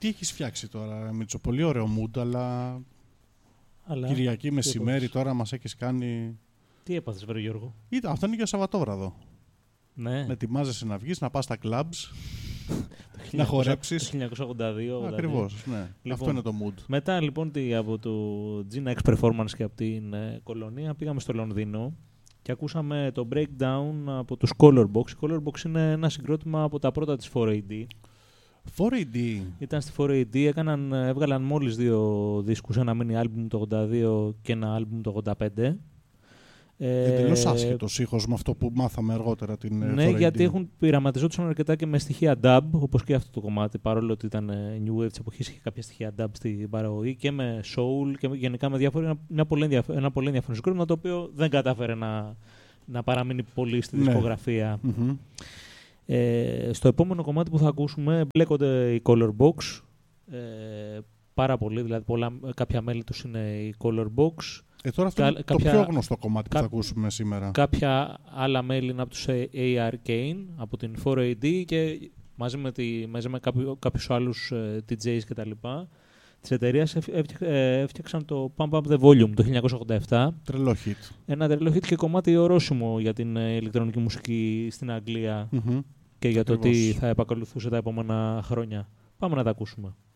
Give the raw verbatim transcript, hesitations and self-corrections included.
τι έχεις φτιάξει τώρα, Μίτσο? Πολύ ωραίο mood, αλλά, αλλά Κυριακή μεσημέρι τώρα μας έχεις κάνει... Τι έπαθες, βρε Γιώργο? Ήταν, αυτό είναι για Σαββατόβραδο. Ναι. Να ετοιμάζεσαι να βγεις, να πας στα clubs, να χορέψεις. Το χίλια εννιακόσια ογδόντα δύο. Ακριβώς, ναι. Λοιπόν, αυτό είναι το mood. Μετά λοιπόν από το Gina X Performance και από την ε, Κολονία πήγαμε στο Λονδίνο και ακούσαμε το breakdown από τους Colorbox. Η Colorbox είναι ένα συγκρότημα από τα πρώτα της φορ έι ντι. φορ έι ντι. Ήταν στη φορ έι ντι, έκαναν, έβγαλαν μόλις δύο δίσκους, ένα mini album το ογδόντα δύο και ένα album το ογδόντα πέντε. Εντελώς άσχετος ήχος με αυτό που μάθαμε αργότερα την ναι, φορ έι ντι. γιατί έχουν πειραματιζόντουσαν αρκετά και με στοιχεία dub, όπως και αυτό το κομμάτι, παρόλο ότι ήταν new wave της εποχής, είχε κάποια στοιχεία dub στην παραγωγή και με soul και γενικά με διάφορα, ένα πολύ ενδιαφέρον, ένα πολύ ενδιαφέρον συγκρότημα το οποίο δεν κατάφερε να, να παραμείνει πολύ στη δισκογραφία. Ναι. Mm-hmm. Ε, στο επόμενο κομμάτι που θα ακούσουμε μπλέκονται οι Colorbox, ε, πάρα πολύ, δηλαδή πολλά, κάποια μέλη τους είναι οι Colorbox. Ε, τώρα αυτό Κα, είναι κάποια, το πιο γνωστό κομμάτι κα, που θα ακούσουμε σήμερα. Κάποια άλλα μέλη είναι από τους έι αρ Kane, από την φορ έι ντι και μαζί με, τη, μαζί με κάποιου, κάποιους άλλους uh, ντι τζέις και τα λοιπά της εταιρείας έφτιαξαν το Pump Up The Volume το χίλια εννιακόσια ογδόντα επτά. Τρελό hit. Ένα τρελό hit και κομμάτι ορόσημο για την uh, ηλεκτρονική μουσική στην Αγγλία mm-hmm. και για Ακριβώς. Το τι θα επακολουθούσε τα επόμενα χρόνια. Πάμε να τα ακούσουμε.